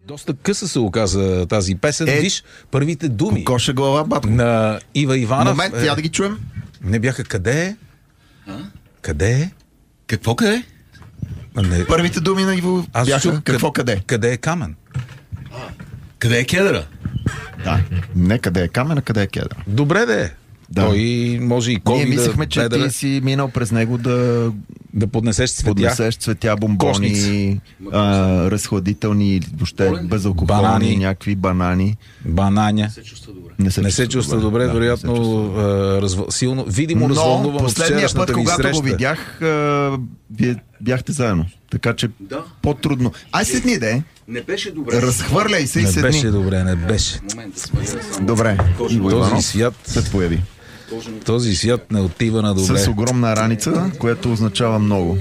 Доста къса се оказа тази песен. Виж първите думи. Коша глава, батко. На Ива Иванов. Момент, я да ги чуем. Не бяха къде е? Къде е? Какво къде? Не. Първите думи на Иво бяха какво къде? Къде е Камен? Къде е кедъра? Да. Не къде е Камен, а къде е кедър. Добре да е. Да. Той може и Ние мислехме, че ти си минал през него да поднесеш цветя, бомбони, разхладителни, въобще безалкохолни, някакви банани. Бананя. Не се чувства добре, вероятно силно. Видимо развълнуван от вчерашната ви среща. Когато го видях, вие бяхте заедно. Така че по-трудно. Ай седни, де. Не беше добре. Разхвърляй се и седни. Не беше добре, не беше. Добре. Този свят се появи. Този свят не отива на добре. С огромна раница, което означава много.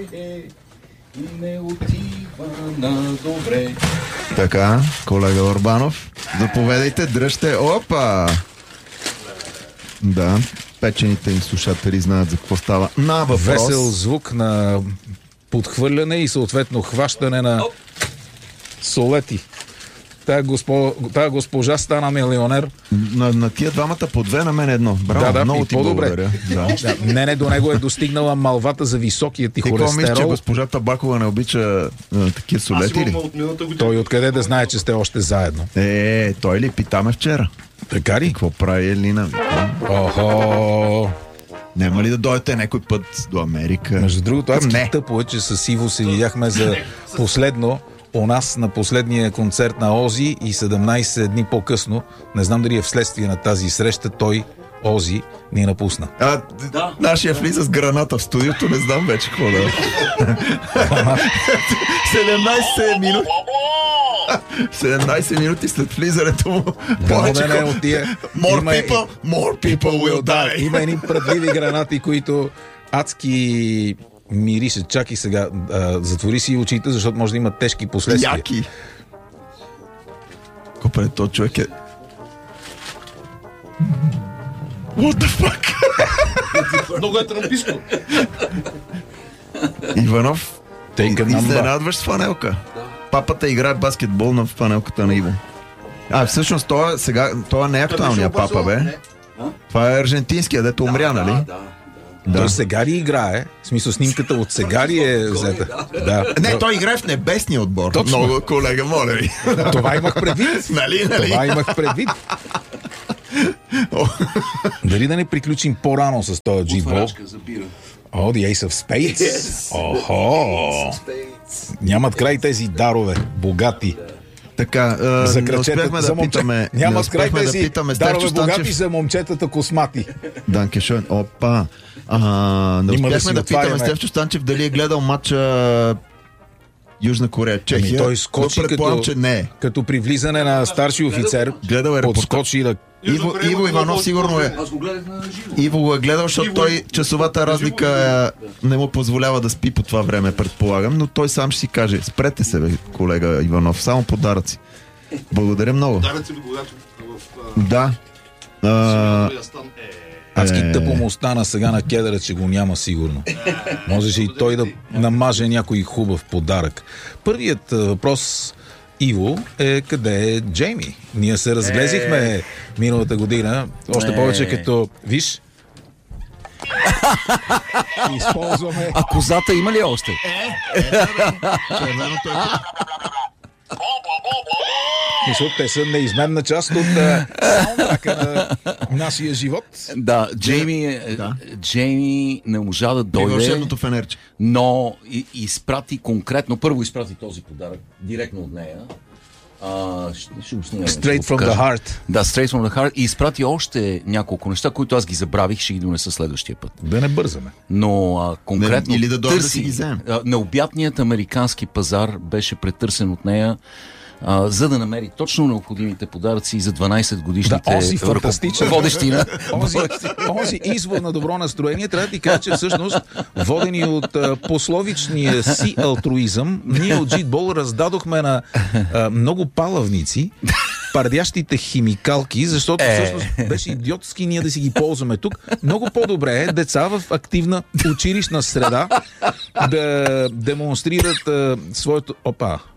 Не отива на добре. Така, колега Орбанов, заповедайте, дръжте. Опа! Да, печените им слушатели знаят за какво става. На въпрос. Весел звук на подхвърляне и съответно хващане на солети. Тая госпожа стана милионер. На тия двамата по две, на мен едно. Браво, много ти благодаря. Не, до него е достигнала малвата за високият ти холестерол. Ти мисля, че госпожа Табакова не обича такива солети ли? Той откъде да знае, че сте още заедно? Той ли питаме вчера? Така ли? Какво прави Елина? Охо! Нема ли да дойдете някой път до Америка? Между другото, адски тъпо е, че с Иво се видяхме за последно у нас на последния концерт на Ози и 17 дни по-късно, не знам дали е вследствие на тази среща, той, Ози, ни напусна. Нашия влиза с граната в студиото, не знам вече какво да. 17 минути. 17 минути след влизането му. More people will die. Има едни предливи гранати, които адски мирише. Чакай сега, затвори си очите, защото може да има тежки последствия. Яки! Копре, то човек е... What the fuck? Много е трамписко. Иванов, изненадваш с фанелка. Папата играе баскетбол на фанелката на Иво. Всъщност, това не е актуалният папа, бе. Това е аржентинския, дето умря, нали? Той сега ли играе? В смисъл, снимката от сега ли е взета? Не, той играе в небесния отбор. Точно. Много, колега, моля ви. Това имах предвид. Нали? Това имах предвид. Дали да не приключим по-рано с този G-Ball? The Ace of Spades. Охо! Нямат край тези дарове, богати. Така, не успяхме да питаме. Нямат край тези дарове богати за момчетата космати. Данкешон. Опа. Не успяхме да питаме Стефчо Станчев дали е гледал матча Южна Корея, Чехия. Той скочи като при влизане на старши офицер. Подскочи да... Иво Иванов сигурно е. Аз го гледах на живо. Иво го е гледал, защото той часовата разлика не му позволява да спи по това време, предполагам, но той сам ще си каже. Спрете се, бе, колега Иванов, само подаръци. Благодаря много. Подаръци ви го да. Адски тъпо му остана сега на кедъра, че го няма сигурно. Можеше и той да намаже някой хубав подарък. Първият въпрос, Иво, е къде е Джейми? Ние се разглезихме миналата година, още повече като, виж, използваме... А козата има ли още? Мисля, те са неизменна част от саундтрака на нашия живот. Да, Джейми не можа да дойде, но изпрати конкретно, първо изпрати този подарък директно от нея. Straight from the heart. Да, straight from the heart. И изпрати още няколко неща, които аз ги забравих, ще ги донеса следващия път. Да не бързаме. Но конкретно или да дойде да си ги вземем. Необятният американски пазар беше претърсен от нея, за да намери точно необходимите подаръци за 12 годишните водещи на... Онзи извор на добро настроение, трябва да ти кажа, че всъщност водени от пословичния си алтруизъм, ние от G-Ball раздадохме на много палавници пардящите химикалки, защото всъщност беше идиотски ние да си ги ползваме тук. Много по-добре е деца в активна училищна среда да демонстрират своето...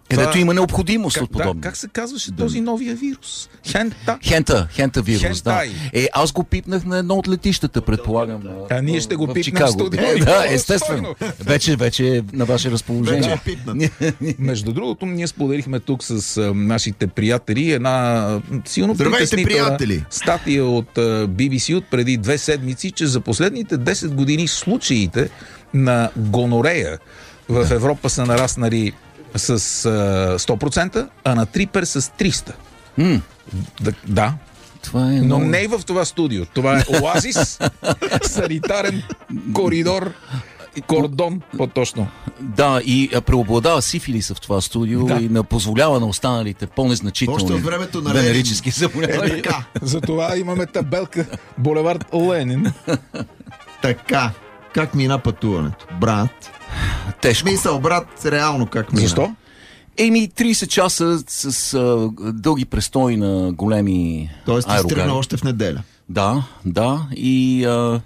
където има необходимост от подобно. Да, как се казваше този новия вирус? Хента вирус, да. Аз го пипнах на едно от летищата, предполагам. Ние ще го пипнем в студио. Да, естествено. Вече е на ваше разположение. Между другото, ние споделихме тук с нашите приятели една силно притеснителна статия от BBC от преди 2 седмици, че за последните 10 години случаите на гонорея в Европа са нараснали с 100%, а на трипер с 300%. Да. Това е но не и в това студио. Това е оазис, санитарен коридор, кордон, по-точно. Да, и преобладава сифилиса в това студио и не позволява на останалите по-незначителни венерически заболявания. Затова имаме табелка булевард Ленин. Така, как мина пътуването? Брат? Тежко. Мисъл, брат, реално как мина? Защо? 30 часа с дълги престои на големи аерогари. Тоест ти стръгна още в неделя. Да. И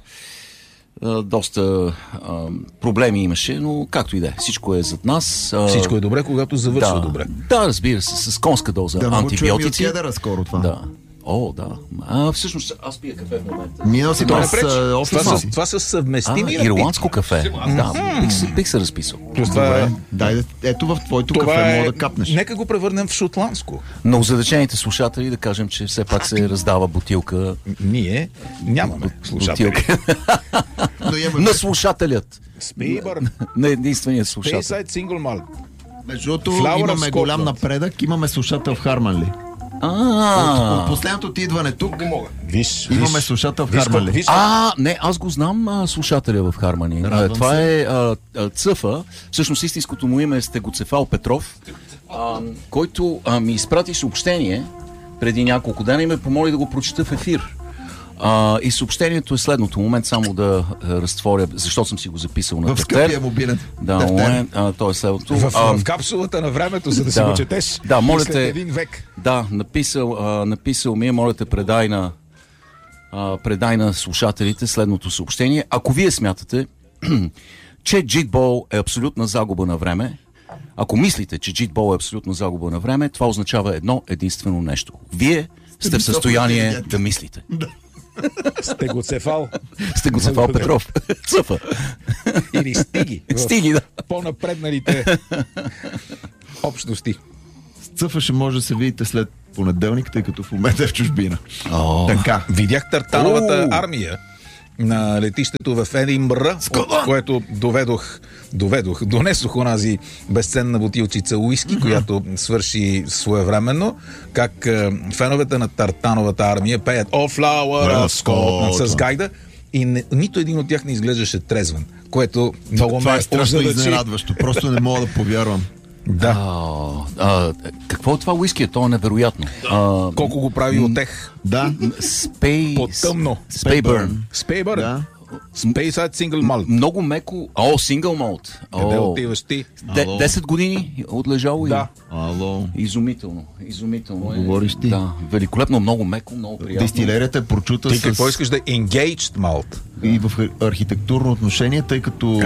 доста проблеми имаше, но както и да е. Всичко е зад нас. Всичко е добре, когато завършва добре. Да, разбира се, с конска доза антибиотици. Да, много скоро това. Да. Всъщност аз пия кафе в момента. Минал си това са съвместими. Ирландско кафе. Да, бих се разписал. Добре. Ето в твоето кафе мога да капнеш. Нека го превърнем в шотландско. Но задачените слушатели да кажем, че все пак се раздава бутилка. Ние нямаме слушатели. На слушателят. Спейбърн. На единствения слушател. Бейсайд сингл малт. Между другото имаме голям напредък. Имаме слушател в Харманли. От последното ти идване тук имаме слушател в Харманли. Не, аз го знам слушателя в Хармани. Това е Цъфа. Всъщност истинското му име е Стегоцефал Петров, който ми изпрати съобщение преди няколко дена и ме помоли да го прочета в ефир. И съобщението е следното. Момент само да разтворя, защото съм си го записал на тефтер. В скъпия мобилен. Да, то е следното. В капсулата на времето, за да си го четеш. Да, моля те. Един век. Да, написал ми, моля те, предай на слушателите следното съобщение. Ако вие смятате, че джитбол е абсолютна загуба на време, ако мислите, че джитбол е абсолютна загуба на време, това означава едно единствено нещо. Вие сте в състояние да мислите. Стегоцефал Петров. Цъфа. Или стиги. Да. По-напредналите общности. Цъфа ще може да се видите след понеделник, тъй като в момента е в чужбина. Така. Видях Тартановата армия на летището в Единбър, от което донесох онази безценна бутилчица уиски, която свърши своевременно, как феновете на Тартановата армия пеят "О, Flower of Scotland" с гайда и нито един от тях не изглеждаше трезвен, което много ме страшно изненадващо. Просто не мога да повярвам. Да. Какво е това уиски? То е невероятно. Колко го прави от тех? Да. По-тъмно. Спейбърн. Да. Speyside Single Malt. Много меко. Single Malt. Къде отиваш ти? 10 години отлежало. Да. Изумително. Говориш ти. Да, великолепно, много меко, много приятно. Дестилерията е прочута Ти какво искаш да engaged malt? И в архитектурно отношение, тъй като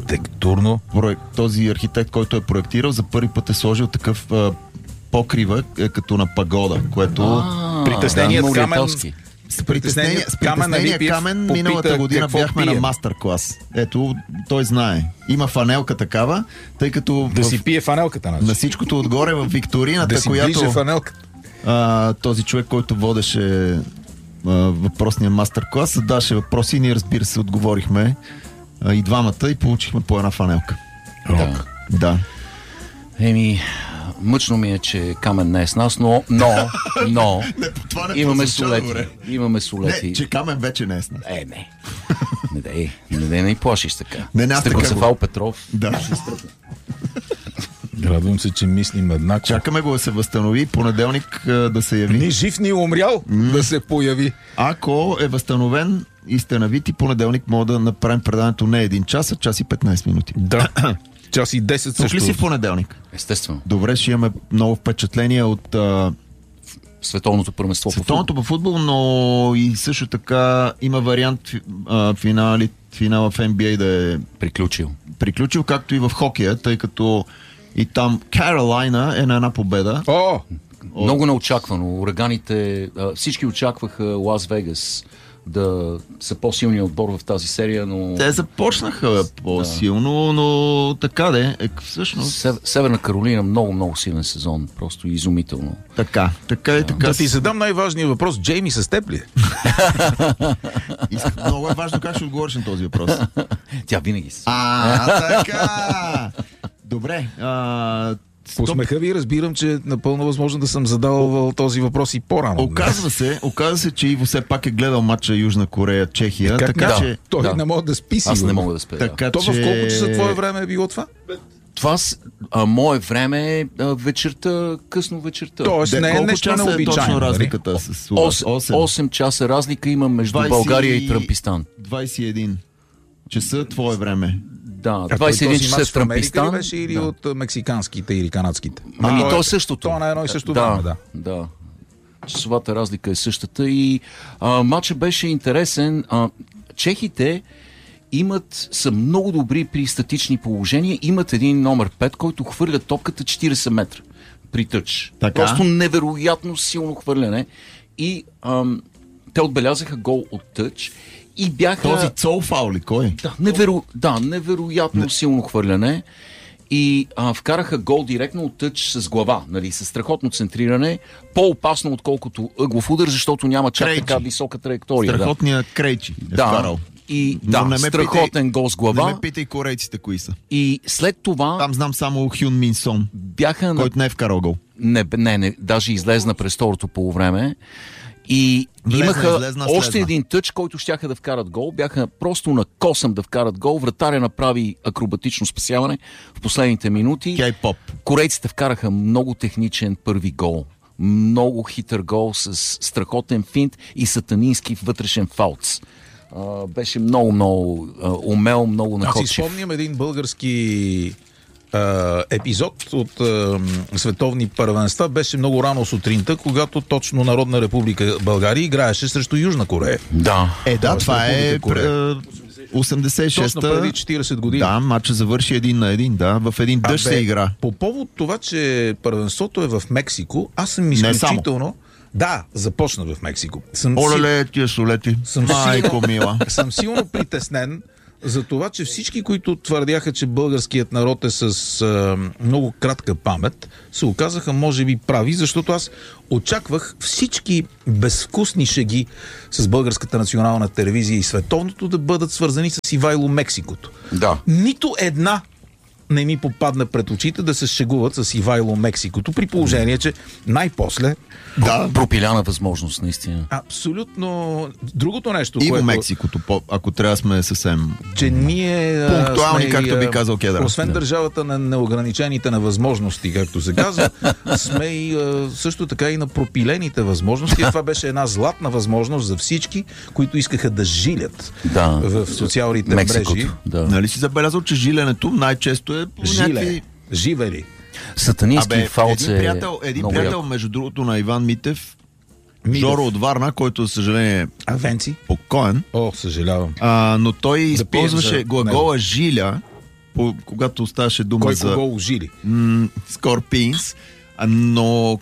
този архитект, който е проектирал, за първи път е сложил такъв покрива като на пагода, което притесненият камен. С притеснение камен миналата година бяхме на мастер-клас. Ето, той знае. Има фанелка такава, тъй като... Да си пие фанелката. На всичкото отгоре в викторината, която... този човек, който водеше въпросния мастер-клас, задаше въпроси и ние, разбира се, отговорихме и двамата и получихме по една фанелка. Да. Мъчно ми е, че Камен не е с нас, но имаме солети. Не, че Камен вече не е с нас. Не и плашиш така. Стегоцефал Петров. Да. Радвам се, че мислим еднакво. Чакаме го да се възстанови, понеделник да се яви. Ни жив, ни умрял да се появи. Ако е възстановен и сте навити, понеделник мога да направим предаването не 1 час, а час и 15 минути. Да. Час и 10 също. Тук ли си в понеделник? Естествено. Добре, ще имаме много впечатления от световното първенство по футбол, но и също така има вариант финала в NBA да е приключил, както и в хокея, тъй като И там Каролайна е на една победа. Много неочаквано. Ураганите, всички очакваха Лас Вегас да са по-силният отбор в тази серия, но... Те започнаха по-силно, но така всъщност... Северна Каролина много силен сезон. Просто изумително. Така. Да ти задам най-важния въпрос. Джейми с теб ли? Много е важно как ще отговориш на този въпрос. Тя винаги си. Така! Добре. По смеха ви разбирам, че е напълно възможно да съм задал този въпрос и по-рано. Оказва се, че Иво все пак е гледал матча Южна Корея-Чехия. Така че той не може да спи. Аз не мога да спя. То в колко часа твое време е било това? Това мое време е вечерта, късно вечерта. Тоест не е нещо необичайно. Точно разликата с 8 часа разлика има между България и Тръмпистан. 21 часа твое време. Да, 21 часа в Тръмпистан. Беше или от мексиканските или канадските? То е същото. То на едно и също време, да. Часовата разлика е същата и матчът беше интересен. Чехите са много добри при статични положения. Имат един номер 5, който хвърля топката 40 метра при тъч. Просто невероятно силно хвърляне. И те отбелязаха гол от тъч. И бяха... Този Цолфау ли? Кой? Невероятно силно хвърляне. И вкараха гол директно от тъч с глава, с страхотно центриране. По-опасно, отколкото ъглов удар, защото няма чак така висока траектория. Страхотният Крейчи е вкарал. И страхотен гол с глава. Не ме питай корейците кои са. И след това... Там знам само Хюн Мин Сон, който не е вкарал гол. Не, даже излезна през второто полувреме. И имаха още един тъч, който щяха да вкарат гол. Бяха просто на косъм да вкарат гол. Вратаря направи акробатично спасяване в последните минути. Кей-поп. Корейците вкараха много техничен първи гол. Много хитър гол с страхотен финт и сатанински вътрешен фалц. Беше много умел, много находчив. Аз си спомням един български епизод от световни първенства. Беше много рано сутринта, когато точно Народна република България играеше срещу Южна Корея. Това е 86-та. Точно преди 40 години. Да, матча завърши 1-1, в един дъжд се игра. По повод това, че първенството е в Мексико, аз съм изключително... Да, започна в Мексико. Оле, тия солети. Майко мила. Съм силно притеснен за това, че всички, които твърдяха, че българският народ е с много кратка памет, се оказаха може би прави, защото аз очаквах всички безвкусни шеги с Българската национална телевизия и световното да бъдат свързани с Ивайло Мексикото. Да. Нито една не ми попадна пред очите да се шегуват с Ивайло Мексикото, при положение, че най-после пропиляна възможност, наистина. Абсолютно. Другото нещо, и което... Мексикото, ако трябва да сме съвсем... Че ние... пунктуални, както би казал Кедър. Освен държавата на неограничените на възможности, както се казва, сме и също така и на пропилените възможности. Това беше една златна възможност за всички, които искаха да жилят в социалните мрежи. Нали си забелязал, че жиленето най-често е Живели. Сатанински фалц е един приятел, между другото, на Иван Митев, Жоро от Варна, който, за съжаление, Венци? Покоен. Съжалявам. Но той използваше глагола жиля, когато ставаше дума Кой за... глагол жили? Скорпинс, но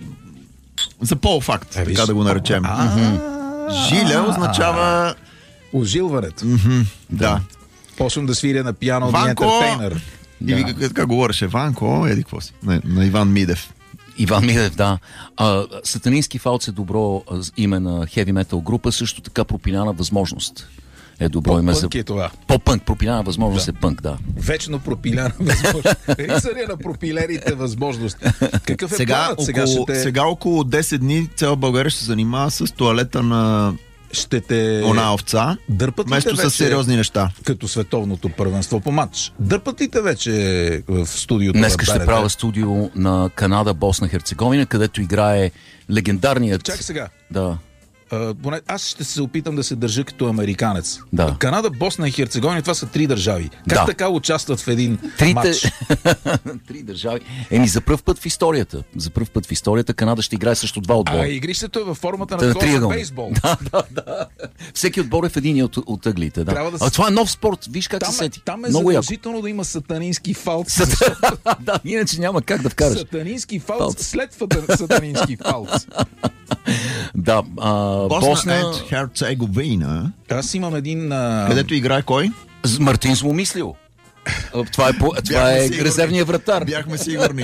за полуфакт, така да го наречем. Жиля означава... Ожилването. Да. Почвам да свиря на пиано от Ентертейнер. И вика, как говореше Ванко, какво си? На Иван Мидев. Иван Мидев, да. Сатанински фалц е добро име на хеви метал група, също така пропиляна възможност е добро име за... По-пънк е това. По-пънк, пропиляна възможност е пънк, да. Вечно пропиляна възможност. Рицаря на пропилерите възможности. Какъв е планът? Сега около 10 дни цяла България ще се занимава с тоалета на... Она овца, вместо с сериозни неща. Като световното първенство по матч. Дърпат ли те вече в студиото? Днеска ще правя студио на Канада, Босна, Херцеговина, където играе легендарният... Чак сега. Да. Аз ще се опитам да се държа като американец. Да. Канада, Босна и Херцеговина, това са 3 държави. Как така участват в един матч? 3 държави. За пръв път в историята. За пръв път в историята Канада ще играе срещу 2 отбора. Игрището е във формата на такова бейсбол. Да. Всеки отбор е в един от ъглите. Да. Това е нов спорт. Виж как се сети. Там е задължително да има сатанински фалц. Да, иначе няма как да вкараш. Сатанински фалц след сатанински фалц. Да, Босна и Херцеговина. Аз имам един... Където играе кой? Мартин Зломислил. Това е резервният вратар. Бяхме сигурни.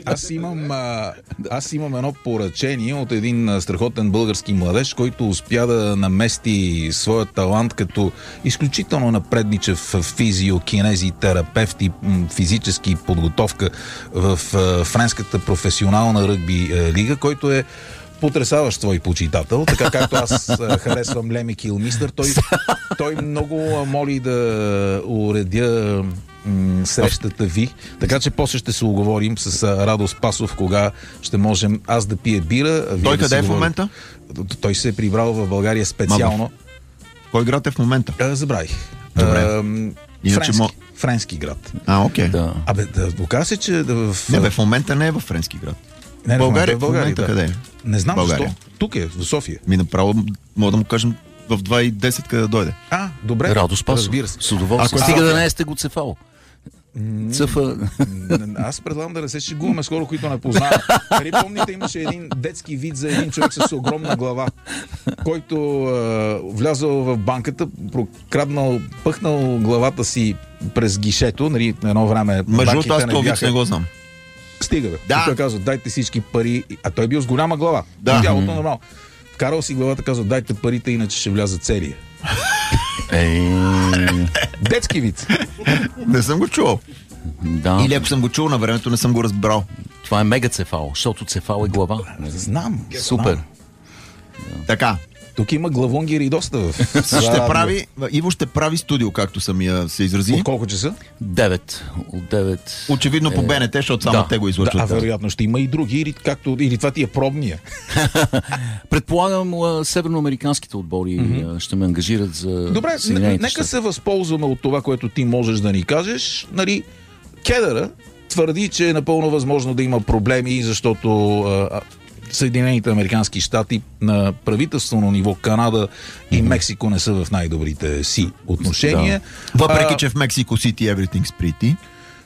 Аз имам едно поръчение от един страхотен български младеж, който успя да намести своя талант като изключително напредничев физиокинезитерапевт и физически подготовка в френската професионална ръгби лига, който е потресаващ твой почитател, така както аз харесвам Леми Килмистър. Той много моли да уредя срещата ви, така че после ще се уговорим с Радо Спасов, кога ще можем аз да пия бира. Той къде е в момента? Той се е прибрал в България специално. Кой град е в момента? Забравих. Френски град. Окей. Да. Оказа се, че в момента не е в френски град. Не, България къде е? Не знам България. защо. Тук е, в София. Направо мога да му кажем в 2:10 къде да дойде. Добре. Радо Спасов. Разбира се. С удоволствие. Стига да не е стегоцефал. Цъфа. Аз предлагам да не се шегуваме с хора, които не познават. Помните, имаше един детски вид за един човек с огромна глава, който влязъл в банката, пъхнал главата си през гишето, нали, едно време. Между аз това вид не го знам. Стига, бе. Да. Той казва, дайте всички пари. А той бил с голяма глава. Да. Тялото нормално. Вкарал си главата, казва, дайте парите, иначе ще вляза целия. Детски вид. Не съм го чувал. Да. Или ако съм го чул на времето, не съм го разбрал. Това е мегацефал, защото цефал е глава. Не знам. Супер. Така. Тук има главонгери доста в... Иво ще прави студио, както самия се изрази. От колко часа? 9. От 9. Очевидно по БНТ, защото само те го излъчват. Вероятно ще има и други, или това ти е пробния. Предполагам, северноамериканските отбори ще ме ангажират за... Добре, нека се възползваме от това, което ти можеш да ни кажеш. Нали, Кедъра твърди, че е напълно възможно да има проблеми, защото... Съединените американски щати на правителствено ниво, Канада и Мексико не са в най-добрите си отношения. Да. Въпреки, че в Мексико City everything's pretty.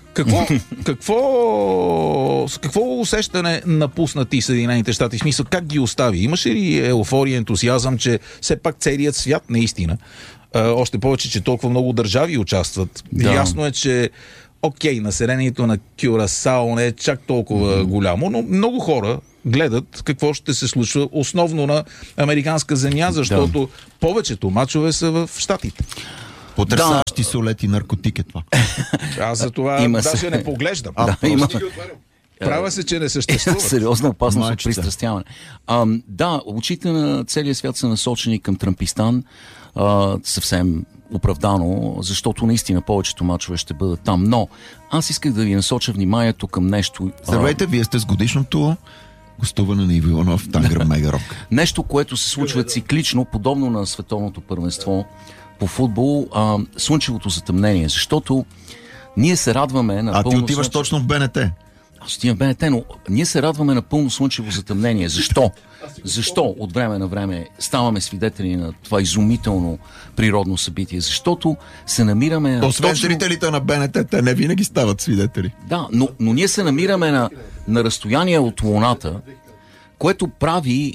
Какво усещане напуснати Съединените щати? В смисъл, как ги остави? Имаше ли еуфория, ентусиазъм, че все пак целият свят наистина, още повече, че толкова много държави участват. Да. Ясно е, че населението на Кюрасао не е чак толкова голямо, но много хора гледат какво ще се случва основно на американска земя, защото повечето мачове са в щатите. Потресаващи солети наркотик е това. Аз за това даже не поглеждам. Правя се, че не съществува. Сериозна опасност от пристрастяване. Очите на целия свят са насочени към Трампистан. Съвсем оправдано, защото наистина повечето мачове ще бъдат там. Но аз исках да ви насоча вниманието към нещо. Здравейте, вие сте с годишното гостуване на Иво Иванов в Тангра Мегарок. Нещо, което се случва циклично, подобно на световното първенство по футбол, слънчевото затъмнение. Защото ние се радваме на пълно... ти отиваш точно в БНТ. Аз отивам в БНТ, но ние се радваме на пълно слънчево затъмнение. Защо? Защо от време на време ставаме свидетели на това изумително природно събитие? Защото се намираме... Освен зрителите на БНТ, те не винаги стават свидетели. Да, но ние се намираме на разстояние от Луната, което прави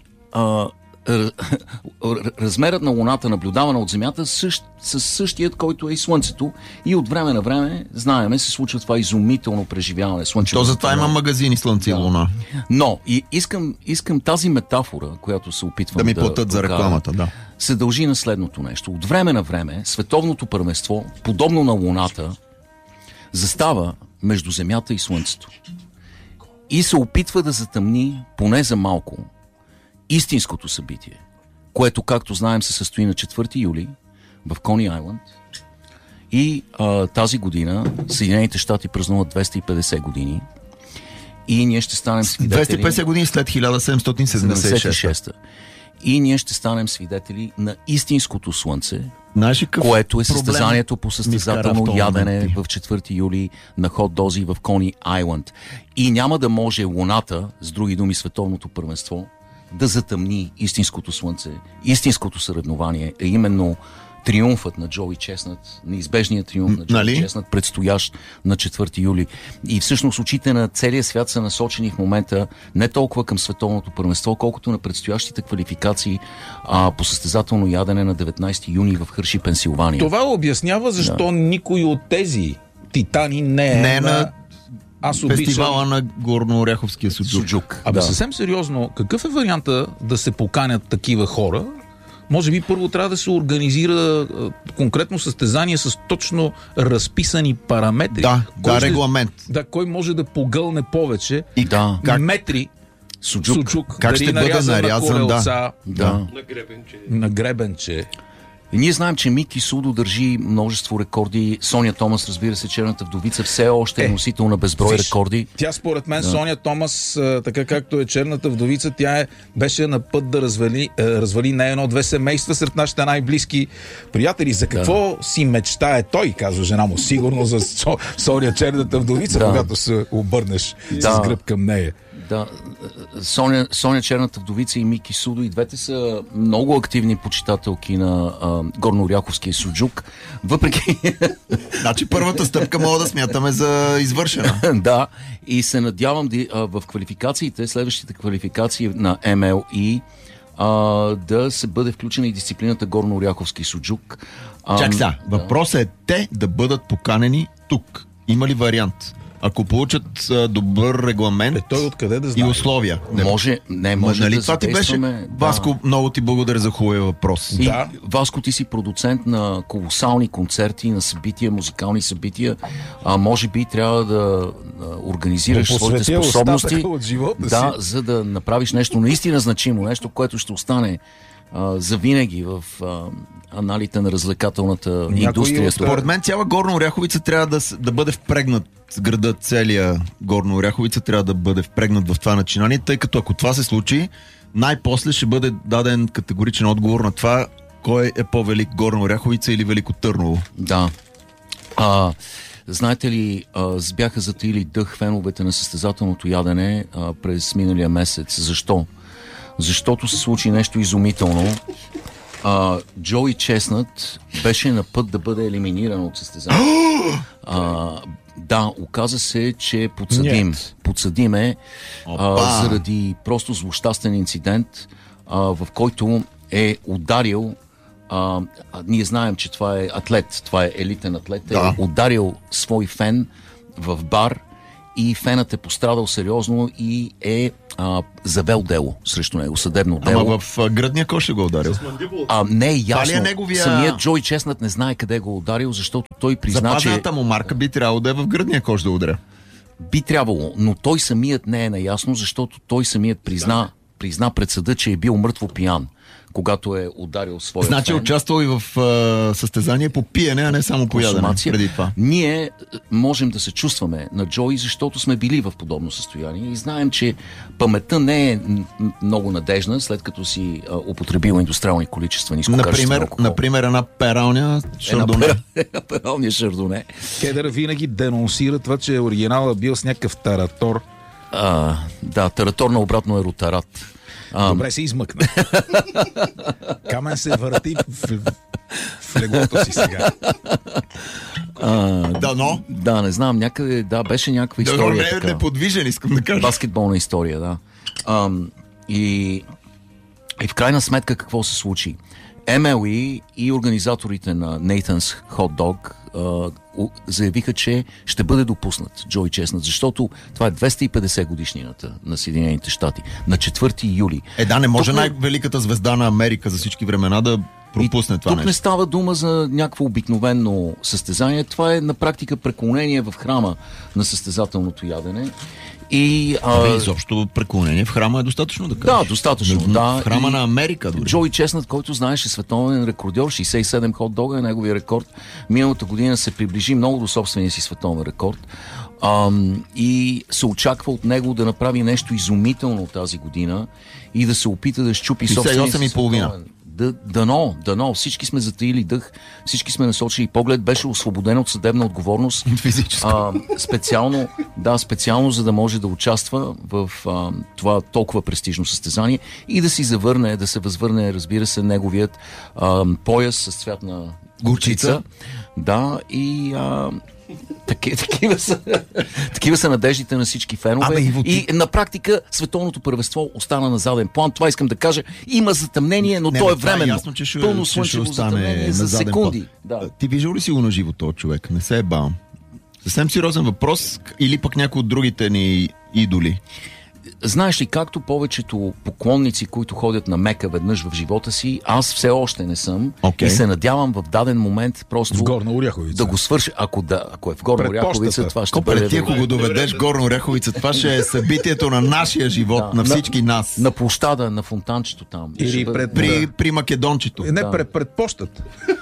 размерът на Луната, наблюдавана от Земята, с същият, който е и Слънцето. И от време на време, знаеме, се случва това изумително преживяване. То затова има магазини Слънце и Луна. Но искам тази метафора, която се опитвам да ми платят за рекламата, се дължи на следното нещо. От време на време световното първенство, подобно на Луната, застава между Земята и Слънцето. И се опитва да затъмни, поне за малко, истинското събитие, което, както знаем, се състои на 4 юли в Кони Айланд. И тази година Съединените щати празнуват 250 години и ние ще станем свидетели... 250 години след 1776. и ние ще станем свидетели на истинското слънце, Знаеш, което е състезанието по състезателно ядене в 4 юли на хот-дози в Кони Айланд. И няма да може Луната, с други думи световното първенство, да затъмни истинското слънце, истинското съревнование, е именно триумфът на Джоуи Честнат, неизбежният триумф на Джоуи Честнат, предстоящ на 4 юли. И всъщност очите на целия свят са насочени в момента не толкова към световното първенство, колкото на предстоящите квалификации по състезателно ядене на 19 юни в Хърши, Пенсилвания. Това обяснява защо никой от тези титани не е на... Фестивала на Горнооряховския суджук. Съвсем сериозно, какъв е варианта да се поканят такива хора? Може би първо трябва да се организира конкретно състезание с точно разписани параметри. Регламент. Кой може да погълне повече метри суджук. Как ще бъде нарязан, на гребенче. И ние знаем, че Мики Судо държи множество рекорди. Соня Томас, разбира се, черната вдовица, все още е носител на безброй рекорди. Тя според мен, Соня Томас, така както е черната вдовица, тя беше на път да развали не едно-две семейства сред нашите най-близки приятели. За какво си мечтае той, казва жена му, сигурно за Соня черната вдовица, когато се обърнеш с гръб към нея. Да, Соня черната вдовица и Мики Судо, и двете са много активни почитателки на горнооряховския суджук. Въпреки... Значи първата стъпка мога да смятаме за извършена. Да, и се надявам в квалификациите, следващите квалификации на MLE, да се бъде включена и дисциплината горнооряховски суджук. Въпросът е те да бъдат поканени тук. Има ли вариант? Ако получат добър регламент той откъде да знае? И условия. Може нали да това ти беше? Васко, много ти благодаря за хубавия въпрос. Васко, ти си продуцент на колосални концерти, на събития, музикални събития. Може би трябва да организираш своите способности, за да направиш нещо наистина значимо, нещо, което ще остане завинаги в аналите на развлекателната индустрия. Според мен цяла Горна Оряховица трябва да бъде впрегнат с града, целия Горна Оряховица трябва да бъде впрегнат в това начинание, тъй като ако това се случи, най-после ще бъде даден категоричен отговор на това, кой е по-велик, Горна Оряховица или Велико Търново. Да. Знаете ли, бяха затаили дъх феновете на състезателното ядене през миналия месец. Защо? Защото се случи нещо изумително. Джоуи Честнат беше на път да бъде елиминиран от състезанието. Оказа се, че е подсъдим. Подсъдим е заради просто злощастен инцидент, в който е ударил. Ние знаем, че това е атлет, това е елитен атлет. Е ударил свой фен в бар и фенът е пострадал сериозно и е завел дело срещу него, съдебно дело. Ама в гръдния кош го ударил? Не е ясно. Самият Джоуи Честнат не знае къде го ударил, защото той призна, че... Запазната му марка би трябвало да е в гръдния кош да ударя. Би трябвало, но той самият не е наясно, защото той самият призна пред съда, че е бил мъртво пиян, когато е ударил своя Значи фен. Участвал и в състезание по пиене, а не само по ядене преди това. Ние можем да се чувстваме на Джоуи, защото сме били в подобно състояние и знаем, че паметта не е много надежна, след като си употребил индустриални количества нискокачествен алкохол. Например, една пералня шардоне. Пералня шардоне. Кедър винаги денонсира това, че оригиналът бил с някакъв таратор. Таратор на обратно е ротарат. Добре се измъкна. Камен се върти в леглото си сега. Не знам, някъде, беше някаква история. Неподвижен, искам да кажа. Баскетболна история, да. И в крайна сметка какво се случи? MLE и организаторите на Nathan's Hot Dog заявиха, че ще бъде допуснат Джоуи Честнат, защото това е 250 годишнината на Съединените щати, на 4 юли. Не може най-великата звезда на Америка за всички времена да пропусне това нещо. Тук не става дума за някакво обикновено състезание, това е на практика преклонение в храма на състезателното ядене. Изобщо преклонение в храма е достатъчно да кажеш. Достатъчно. В храма на Америка дори. Джоуи Честнат, който знаеше световен рекордьор, 67 хот-дога е неговия рекорд. Миналата година се приближи много до собствения си световен рекорд. И се очаква от него да направи нещо изумително тази година и да се опита да щупи собствения си световен. Дано. Всички сме затаили дъх, всички сме насочили поглед, беше освободен от съдебна отговорност. Специално за да може да участва в това толкова престижно състезание и да се възвърне, разбира се, неговият пояс с цвят на горчица. Да, и такива са надеждите на всички фенове. И на практика световното първенство остана на заден план. Това искам да кажа. Има затъмнение, но то е временно. Пълно слънчево затъмнение за секунди. Да. Ти виждал ли си го на живо този човек? Не се е бавам. Съвсем сериозен въпрос, или пък някой от другите ни идоли? Знаеш ли, както повечето поклонници, които ходят на Мека веднъж в живота си, аз все още не съм и се надявам в даден момент просто в Горна Оряховица да го свърши. Ако е в Горна Оряховица, това ще бъде... Ти ако го доведеш в Горна Оряховица, това ще е събитието на нашия живот, на всички нас. На площада, на фонтанчето там. Или при Македончето. Не, пред пощата.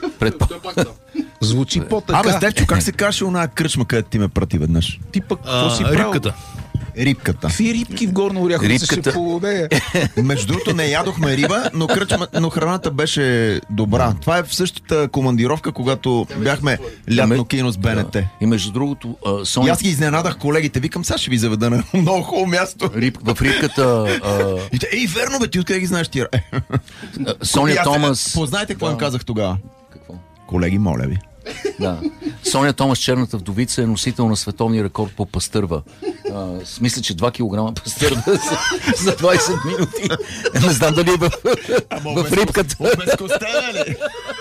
Звучи по-така. Стефчо, как се каже оная кръчма, където ти ме прати веднъж? Ти пък, какво си правил? Рибката. Какви рибки в Горна Оряховица ще полудея? Между другото не ядохме риба, но храната беше добра. Това е в същата командировка, когато бяхме лятно кино с БНТ. И между другото, И аз ги изненадах колегите. Викам, сега ще ви заведа на много хубаво място. В рибката... верно бе, ти откъде ги знаеш тия? Соня Томас... Познайте какво им казах тогава? Какво? Колеги, моля ви. Да. Соня Томас, черната вдовица, е носител на световния рекорд по пастърва. Мисля, че 2 кг пастърва за 20 минути. Не знам дали е в рибката. Обезкостена ли?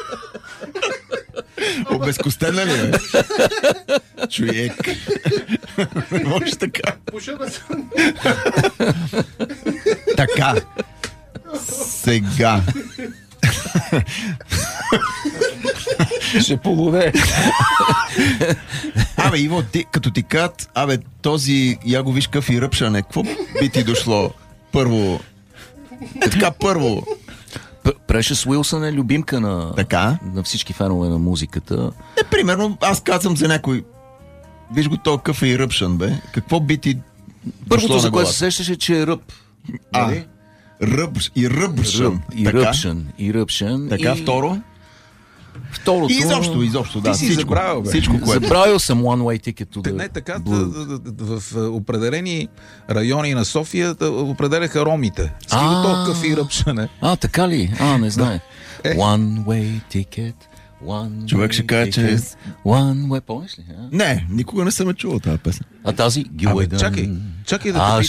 Обезкостена ли е? Човек. Може така. Така. Сега. Ще полуде. Иво, като ти кат, този, я го виж къв и ръпшане, какво би ти дошло? Първо. Прешъс Уилсън е любимка на всички фенове на музиката. Примерно, аз казвам за някой, виж го то къв и ръпшан, бе. Какво би ти първото, за което се сещаше, че е ръб. Ръбшан. Така, второ? Второто... Изобщо, да. Ти си забравил, бе. Забравил съм One Way Ticket to the... Не, така, в определени райони на София определяха ромите. Стига толкова и ръбшане. Така ли? Не знае. One Way Ticket... Човек ще каже, че... One Way, помниш ли? Не, никога не съм чувал тази песен. А тази? Чакай да те